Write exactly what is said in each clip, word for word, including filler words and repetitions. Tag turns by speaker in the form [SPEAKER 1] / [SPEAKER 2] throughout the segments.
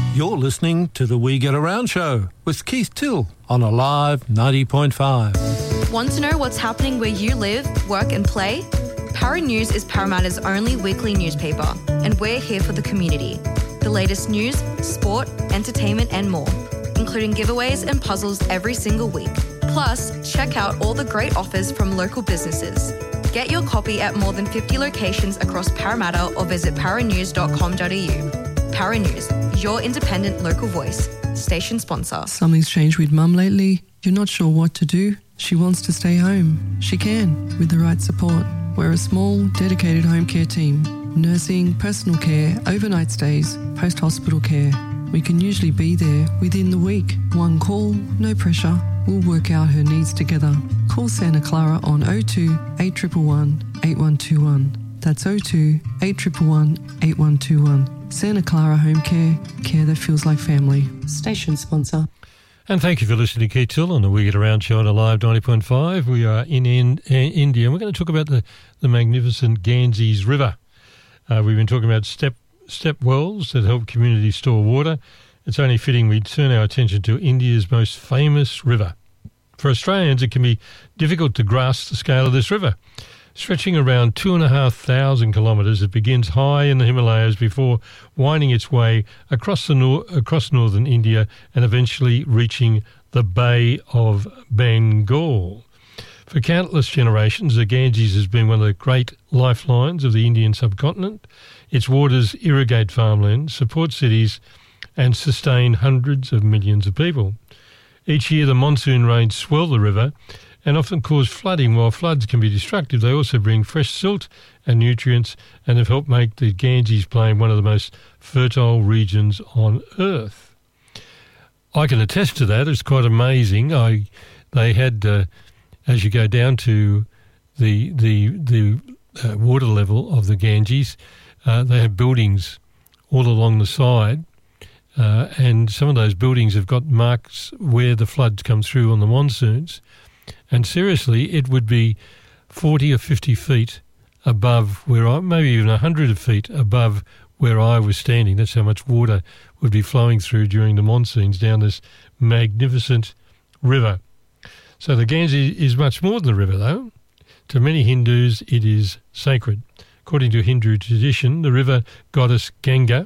[SPEAKER 1] You're listening to the We Get Around Show with Keith Till on Alive ninety point five.
[SPEAKER 2] Want to know what's happening where you live, work and play? Para News is Parramatta's only weekly newspaper, and we're here for the community. The latest news, sport, entertainment and more, including giveaways and puzzles every single week. Plus, check out all the great offers from local businesses. Get your copy at more than fifty locations across Parramatta or visit paranews dot com dot a u. Para News, your independent local voice. Station sponsor.
[SPEAKER 3] Something's changed with Mum lately. You're not sure what to do. She wants to stay home. She can, with the right support. We're a small, dedicated home care team. Nursing, personal care, overnight stays, post-hospital care. We can usually be there within the week. One call, no pressure. We'll work out her needs together. Call Santa Clara on oh two, eight one one, eight one two one. That's oh two, eight one one, eight one two one. Santa Clara Home Care, care that feels like family. Station sponsor.
[SPEAKER 4] And thank you for listening to Keith Till on the We Get Around show on Alive ninety point five. We are in, in, in India, and we're going to talk about the, the magnificent Ganges River. Uh, we've been talking about step step wells that help communities store water. It's only fitting we turn our attention to India's most famous river. For Australians, it can be difficult to grasp the scale of this river. Stretching around two and a half thousand kilometres, it begins high in the Himalayas before winding its way across the nor- across northern India and eventually reaching the Bay of Bengal. For countless generations, the Ganges has been one of the great lifelines of the Indian subcontinent. Its waters irrigate farmland, support cities, and sustain hundreds of millions of people. Each year, the monsoon rains swell the river and often cause flooding. While floods can be destructive, they also bring fresh silt and nutrients and have helped make the Ganges Plain one of the most fertile regions on Earth. I can attest to that. It's quite amazing. I, they had, uh, as you go down to the the the uh, water level of the Ganges, uh, they have buildings all along the side, uh, and some of those buildings have got marks where the floods come through on the monsoons. And seriously, it would be forty or fifty feet above where I, maybe even one hundred feet above where I was standing. That's how much water would be flowing through during the monsoons down this magnificent river. So the Ganges is much more than a river, though. To many Hindus, it is sacred. According to Hindu tradition, the river goddess Ganga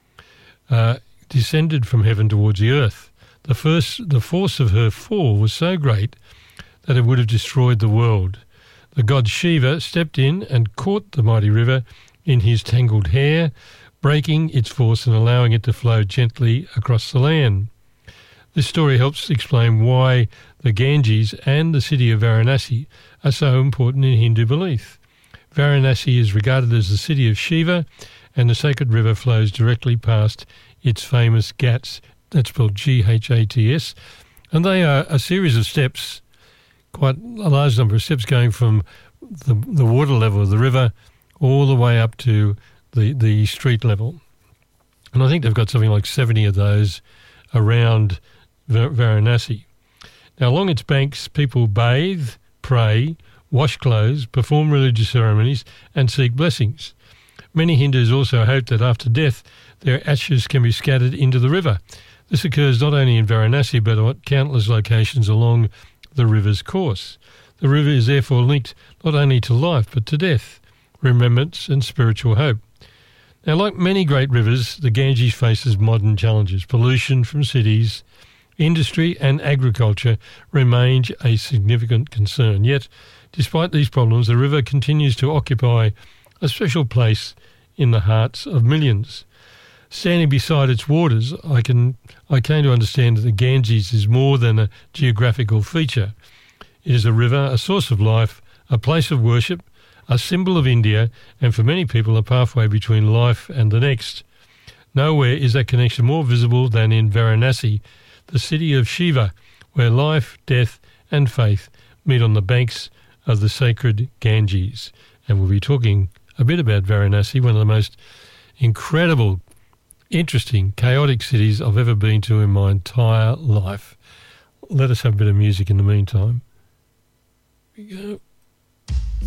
[SPEAKER 4] uh, descended from heaven towards the earth. The first, the force of her fall was so great that it would have destroyed the world. The god Shiva stepped in and caught the mighty river in his tangled hair, breaking its force and allowing it to flow gently across the land. This story helps explain why the Ganges and the city of Varanasi are so important in Hindu belief. Varanasi is regarded as the city of Shiva, and the sacred river flows directly past its famous ghats, that's spelled G H A T S, and they are a series of steps, quite a large number of steps going from the, the water level of the river all the way up to the, the street level. And I think they've got something like seventy of those around Varanasi. Now, along its banks, people bathe, pray, wash clothes, perform religious ceremonies and seek blessings. Many Hindus also hope that after death, their ashes can be scattered into the river. This occurs not only in Varanasi but at countless locations along the river's course. The river is therefore linked not only to life but to death, remembrance and spiritual hope. Now, like many great rivers, the Ganges faces modern challenges. Pollution from cities, industry and agriculture remain a significant concern. Yet, despite these problems, the river continues to occupy a special place in the hearts of millions. Standing beside its waters, I can I came to understand that the Ganges is more than a geographical feature. It is a river, a source of life, a place of worship, a symbol of India, and for many people a pathway between life and the next. Nowhere is that connection more visible than in Varanasi, the city of Shiva, where life, death and faith meet on the banks of the sacred Ganges. And we'll be talking a bit about Varanasi, one of the most incredible, interesting, chaotic cities I've ever been to in my entire life. Let us have a bit of music in the meantime. Here we go.